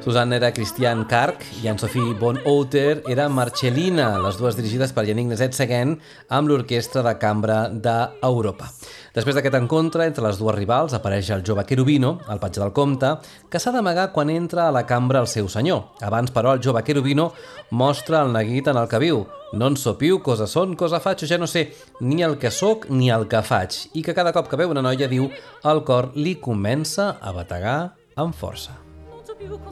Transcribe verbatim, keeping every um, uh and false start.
Susanne era Christian Karg i Anne-Sophie von Otter era Marcellina, les dues dirigides per Yannick Nézet-Séguin amb l'Orquestra de Cambra d'Europa. Després d'aquest encontre entre les dues rivals apareix el jove Cherubino, el patge del comte, que s'ha d'amagar quan entra a la cambra el seu senyor. Abans, però, el jove Cherubino mostra el neguit en el que viu. No en so piu, cosa son, cosa faig, o ja no sé ni el que sóc ni el que faig. I que cada cop que veu una noia, diu, el cor li comença a bategar amb força.